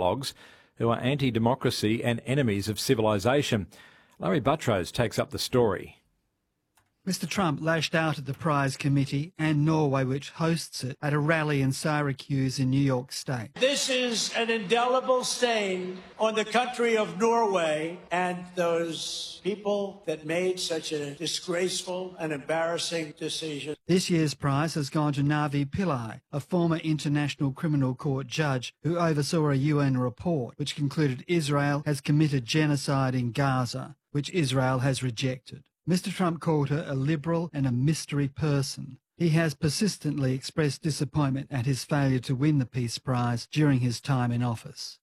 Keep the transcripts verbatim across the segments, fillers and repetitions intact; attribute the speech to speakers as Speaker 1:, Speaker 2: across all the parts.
Speaker 1: outlaws who are anti-democracy and enemies of civilisation. Larry Buttrose takes up the story.
Speaker 2: Mister Trump lashed out at the prize committee and Norway, which hosts it, at a rally in Syracuse in New York State.
Speaker 3: This is an indelible stain on the country of Norway and those people that made such a disgraceful and embarrassing decision.
Speaker 2: This year's prize has gone to Navi Pillai, a former International Criminal Court judge who oversaw a U N report which concluded Israel has committed genocide in Gaza, which Israel has rejected. Mister Trump called her a liberal and a mystery person. He has persistently expressed disappointment at his failure to win the Peace Prize during his time in office.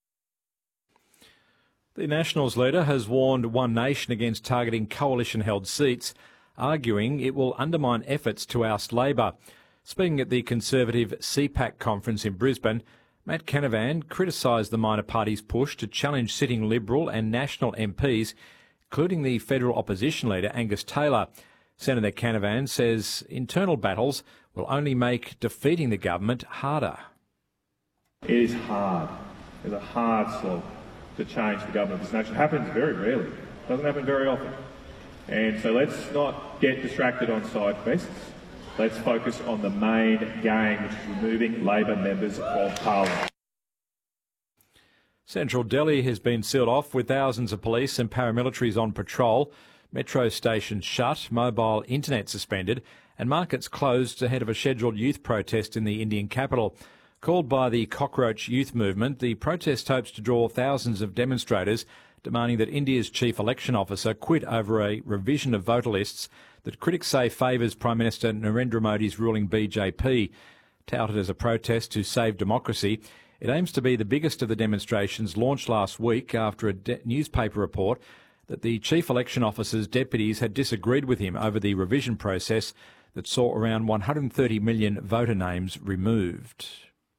Speaker 1: The Nationals leader has warned One Nation against targeting coalition-held seats, arguing it will undermine efforts to oust Labor. Speaking at the Conservative C PAC conference in Brisbane, Matt Canavan criticised the minor party's push to challenge sitting Liberal and National M Ps, including the federal opposition leader Angus Taylor. Senator Canavan says internal battles will only make defeating the government harder.
Speaker 4: It is hard. It's a hard slog to change the government of this nation. It happens very rarely. It doesn't happen very often. And so let's not get distracted on side quests. Let's focus on the main game, which is removing Labor members of Parliament.
Speaker 1: Central Delhi has been sealed off with thousands of police and paramilitaries on patrol, metro stations shut, mobile internet suspended, and markets closed ahead of a scheduled youth protest in the Indian capital. Called by the Cockroach Youth Movement, the protest hopes to draw thousands of demonstrators demanding that India's chief election officer quit over a revision of voter lists that critics say favours Prime Minister Narendra Modi's ruling B J P. Touted as a protest to save democracy, it aims to be the biggest of the demonstrations launched last week after a de- newspaper report that the chief election officer's deputies had disagreed with him over the revision process that saw around one hundred thirty million voter names removed.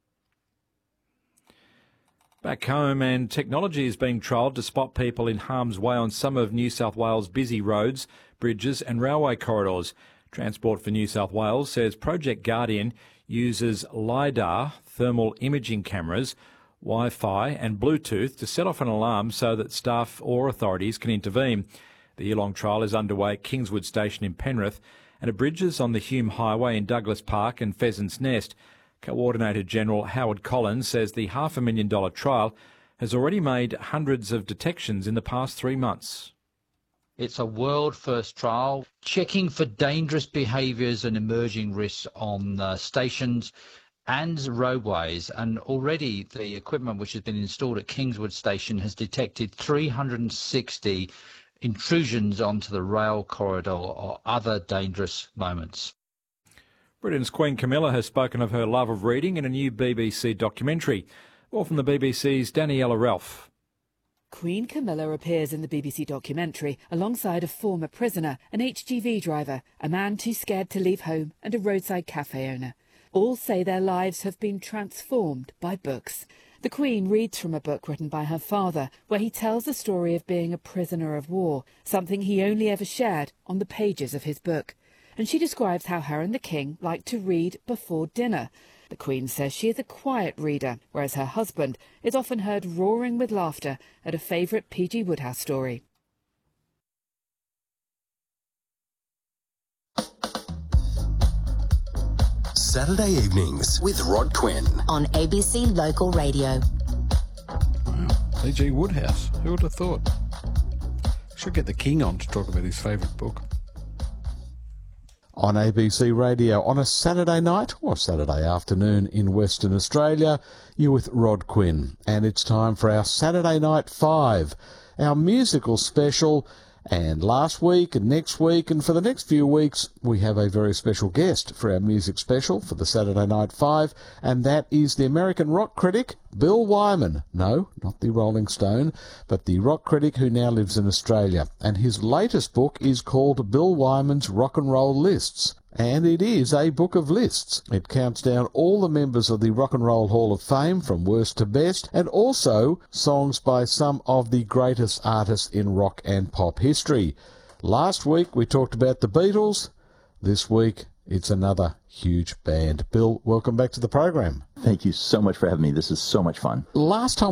Speaker 1: Back home, and technology is being trialled to spot people in harm's way on some of New South Wales' busy roads, bridges and railway corridors. Transport for New South Wales says Project Guardian uses LiDAR, thermal imaging cameras, Wi-Fi and Bluetooth to set off an alarm so that staff or authorities can intervene. The year-long trial is underway at Kingswood Station in Penrith and at bridges on the Hume Highway in Douglas Park and Pheasants Nest. Coordinator General Howard Collins says the half a million dollar trial has already made hundreds of detections in the past three months.
Speaker 5: It's a world-first trial, checking for dangerous behaviours and emerging risks on uh, stations and roadways. And already the equipment which has been installed at Kingswood Station has detected three hundred sixty intrusions onto the rail corridor or other dangerous moments.
Speaker 1: Britain's Queen Camilla has spoken of her love of reading in a new B B C documentary. More from the B B C's Daniela Ralph.
Speaker 6: Queen Camilla appears in the B B C documentary alongside a former prisoner, an H G V driver, a man too scared to leave home and a roadside cafe owner. All say their lives have been transformed by books. The Queen reads from a book written by her father, where he tells the story of being a prisoner of war, something he only ever shared on the pages of his book. And she describes how her and the King like to read before dinner. The Queen says she is a quiet reader, whereas her husband is often heard roaring with laughter at a favourite P G Wodehouse story.
Speaker 7: Saturday evenings with Rod Quinn
Speaker 8: on A B C Local Radio.
Speaker 9: Wow. P G Wodehouse, who would have thought? Should get the King on to talk about his favourite book.
Speaker 10: On A B C Radio on a Saturday night or Saturday afternoon in Western Australia, you're with Rod Quinn. And it's time for our Saturday Night Five, our musical special. And last week and next week and for the next few weeks, we have a very special guest for our music special for the Saturday Night Five, and that is the American rock critic, Bill Wyman. No, not the Rolling Stone, but the rock critic who now lives in Australia. And his latest book is called Bill Wyman's Rock and Roll Lists. And it is a book of lists. It counts down all the members of the Rock and Roll Hall of Fame from worst to best, and also songs by some of the greatest artists in rock and pop history. Last week we talked about the Beatles. This week it's another huge band. Bill, welcome back to the program.
Speaker 11: Thank you so much for having me. This is so much fun.
Speaker 10: Last time